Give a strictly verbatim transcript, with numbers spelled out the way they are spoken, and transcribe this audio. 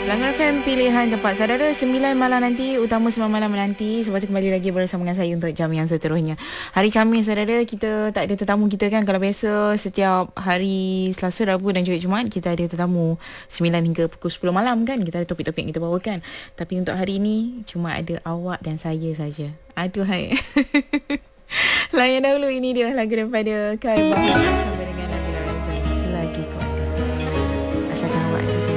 Selangor F M, pilihan tempat saudara. Sembilan malam nanti, utama sembilan malam nanti. Sebab tu kembali lagi bersama dengan saya untuk jam yang seterusnya. Hari Khamis saudara, kita tak ada tetamu kita kan. Kalau biasa setiap hari Selasa, Rabu dan juga Jumaat kita ada tetamu sembilan hingga pukul sepuluh malam kan. Kita ada topik-topik yang kita bawakan. Tapi untuk hari ini cuma ada awak dan saya saja. Aduh hai. Layan dahulu, ini dia lagu daripada Kai Bahar sampai dengan Nabila Razak. Selagi kau ada. Asalkan awak ada.